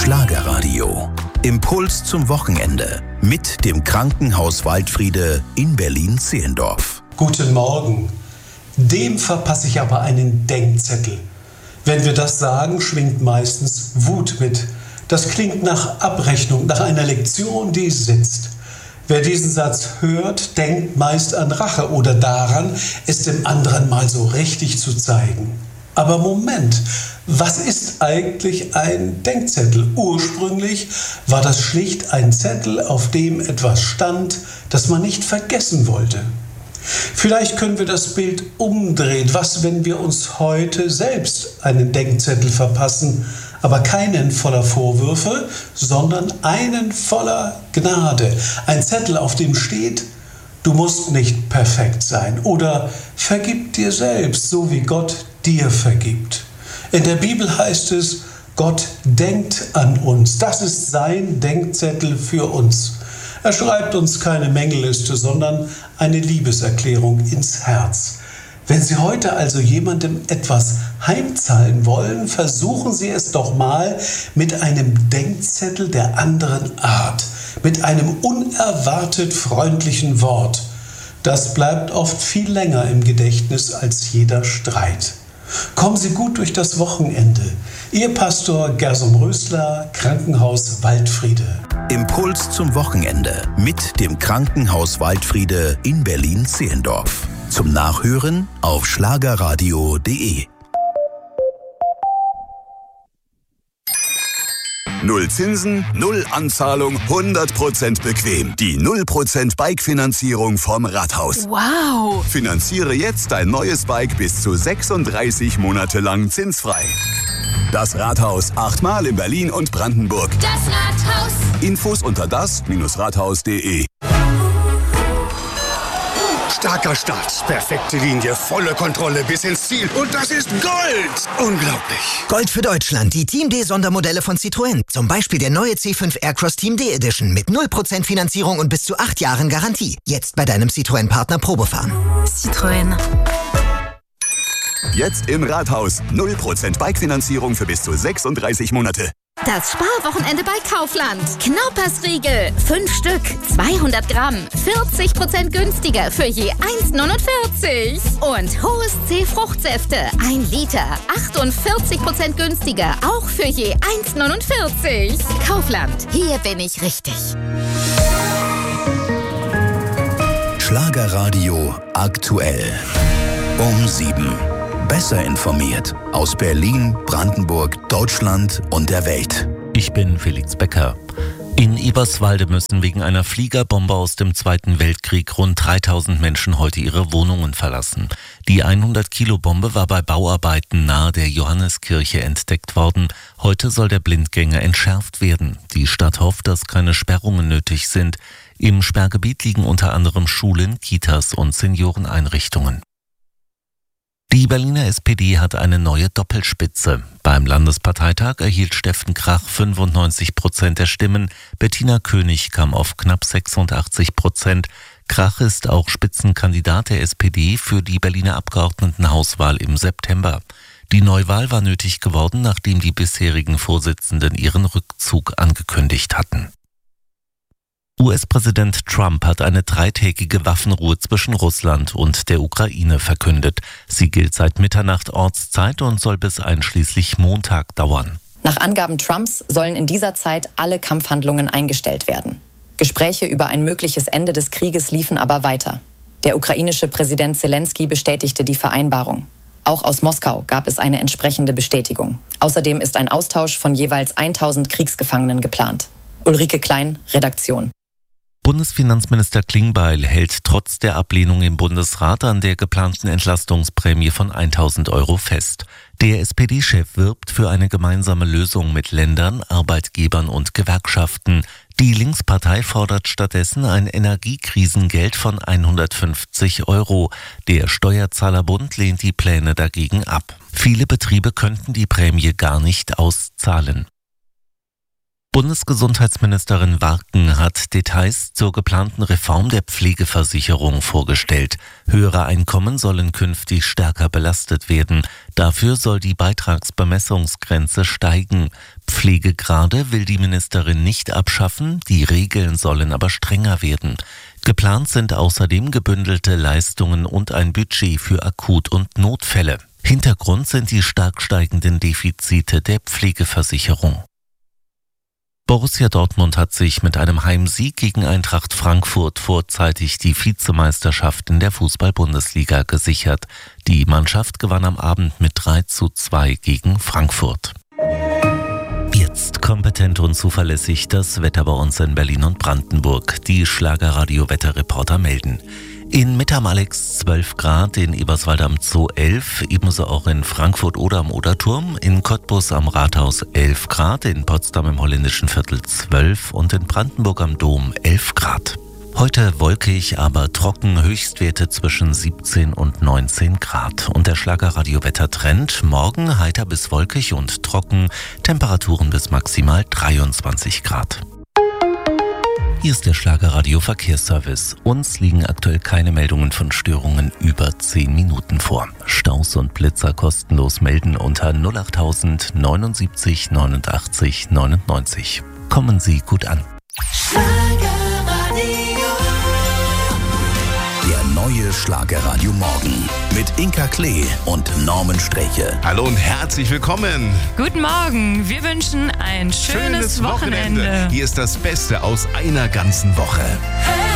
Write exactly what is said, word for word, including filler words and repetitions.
Schlagerradio. Impuls zum Wochenende mit dem Krankenhaus Waldfriede in Berlin-Zehlendorf. Guten Morgen. Dem verpasse ich aber einen Denkzettel. Wenn wir das sagen, schwingt meistens Wut mit. Das klingt nach Abrechnung, nach einer Lektion, die sitzt. Wer diesen Satz hört, denkt meist an Rache oder daran, es dem anderen mal so richtig zu zeigen. Aber Moment, was ist eigentlich ein Denkzettel? Ursprünglich war das schlicht ein Zettel, auf dem etwas stand, das man nicht vergessen wollte. Vielleicht können wir das Bild umdrehen. Was, wenn wir uns heute selbst einen Denkzettel verpassen, aber keinen voller Vorwürfe, sondern einen voller Gnade. Ein Zettel, auf dem steht: Du musst nicht perfekt sein oder vergib dir selbst, so wie Gott dir vergibt. In der Bibel heißt es, Gott denkt an uns. Das ist sein Denkzettel für uns. Er schreibt uns keine Mängelliste, sondern eine Liebeserklärung ins Herz. Wenn Sie heute also jemandem etwas heimzahlen wollen, versuchen Sie es doch mal mit einem Denkzettel der anderen Art, mit einem unerwartet freundlichen Wort. Das bleibt oft viel länger im Gedächtnis als jeder Streit. Kommen Sie gut durch das Wochenende. Ihr Pastor Gersom Rösler, Krankenhaus Waldfriede. Impuls zum Wochenende mit dem Krankenhaus Waldfriede in Berlin-Zehlendorf. Zum Nachhören auf schlagerradio punkt de. Null Zinsen, null Anzahlung, hundert Prozent bequem. Die null Prozent Bike-Finanzierung vom Rathaus. Wow! Finanziere jetzt dein neues Bike bis zu sechsunddreißig Monate lang zinsfrei. Das Rathaus, achtmal in Berlin und Brandenburg. Das Rathaus! Infos unter das Rathaus punkt de. Starker Start, perfekte Linie, volle Kontrolle bis ins Ziel. Und das ist Gold! Unglaublich! Gold für Deutschland, die Team D Sondermodelle von Citroën. Zum Beispiel der neue C fünf Aircross Team D Edition mit null Prozent Finanzierung und bis zu acht Jahren Garantie. Jetzt bei deinem Citroën-Partner Probefahren. Citroën. Jetzt im Rathaus. null Prozent Bike-Finanzierung für bis zu sechsunddreißig Monate. Das Sparwochenende bei Kaufland. Knaupersriegel, fünf Stück, zweihundert Gramm, vierzig Prozent günstiger für je eins neunundvierzig. Und Hohes C Fruchtsäfte, ein Liter, achtundvierzig Prozent günstiger, auch für je eins neunundvierzig. Kaufland, hier bin ich richtig. Schlagerradio aktuell. Um sieben. Besser informiert aus Berlin, Brandenburg, Deutschland und der Welt. Ich bin Felix Becker. In Eberswalde müssen wegen einer Fliegerbombe aus dem Zweiten Weltkrieg rund dreitausend Menschen heute ihre Wohnungen verlassen. Die hundert-Kilo-Bombe war bei Bauarbeiten nahe der Johanneskirche entdeckt worden. Heute soll der Blindgänger entschärft werden. Die Stadt hofft, dass keine Sperrungen nötig sind. Im Sperrgebiet liegen unter anderem Schulen, Kitas und Senioreneinrichtungen. Die Berliner S P D hat eine neue Doppelspitze. Beim Landesparteitag erhielt Steffen Krach fünfundneunzig Prozent der Stimmen. Bettina König kam auf knapp sechsundachtzig Prozent. Krach ist auch Spitzenkandidat der S P D für die Berliner Abgeordnetenhauswahl im September. Die Neuwahl war nötig geworden, nachdem die bisherigen Vorsitzenden ihren Rückzug angekündigt hatten. U S-Präsident Trump hat eine dreitägige Waffenruhe zwischen Russland und der Ukraine verkündet. Sie gilt seit Mitternacht Ortszeit und soll bis einschließlich Montag dauern. Nach Angaben Trumps sollen in dieser Zeit alle Kampfhandlungen eingestellt werden. Gespräche über ein mögliches Ende des Krieges liefen aber weiter. Der ukrainische Präsident Zelensky bestätigte die Vereinbarung. Auch aus Moskau gab es eine entsprechende Bestätigung. Außerdem ist ein Austausch von jeweils tausend Kriegsgefangenen geplant. Ulrike Klein, Redaktion. Bundesfinanzminister Klingbeil hält trotz der Ablehnung im Bundesrat an der geplanten Entlastungsprämie von tausend Euro fest. Der S P D-Chef wirbt für eine gemeinsame Lösung mit Ländern, Arbeitgebern und Gewerkschaften. Die Linkspartei fordert stattdessen ein Energiekrisengeld von hundertfünfzig Euro. Der Steuerzahlerbund lehnt die Pläne dagegen ab. Viele Betriebe könnten die Prämie gar nicht auszahlen. Bundesgesundheitsministerin Warken hat Details zur geplanten Reform der Pflegeversicherung vorgestellt. Höhere Einkommen sollen künftig stärker belastet werden. Dafür soll die Beitragsbemessungsgrenze steigen. Pflegegrade will die Ministerin nicht abschaffen, die Regeln sollen aber strenger werden. Geplant sind außerdem gebündelte Leistungen und ein Budget für Akut- und Notfälle. Hintergrund sind die stark steigenden Defizite der Pflegeversicherung. Borussia Dortmund hat sich mit einem Heimsieg gegen Eintracht Frankfurt vorzeitig die Vizemeisterschaft in der Fußball-Bundesliga gesichert. Die Mannschaft gewann am Abend mit drei zu zwei gegen Frankfurt. Jetzt kompetent und zuverlässig das Wetter bei uns in Berlin und Brandenburg. Die Schlagerradio-Wetterreporter melden. In Mitte am Alex zwölf Grad, in Eberswalde am Zoo elf, ebenso auch in Frankfurt oder am Oderturm, in Cottbus am Rathaus elf Grad, in Potsdam im Holländischen Viertel zwölf und in Brandenburg am Dom elf Grad. Heute wolkig, aber trocken, Höchstwerte zwischen siebzehn und neunzehn Grad. Und der Schlagerradio-Wettertrend, morgen heiter bis wolkig und trocken, Temperaturen bis maximal dreiundzwanzig Grad. Hier ist der Schlagerradio-Verkehrsservice. Uns liegen aktuell keine Meldungen von Störungen über zehn Minuten vor. Staus und Blitzer kostenlos melden unter null achttausend neunundsiebzig neunundachtzig neunundneunzig. Kommen Sie gut an. Der neue Schlagerradio Morgen mit Inka Klee und Norman Sträche. Hallo und herzlich willkommen. Guten Morgen. Wir wünschen ein schönes, schönes Wochenende. Wochenende. Hier ist das Beste aus einer ganzen Woche. Hey.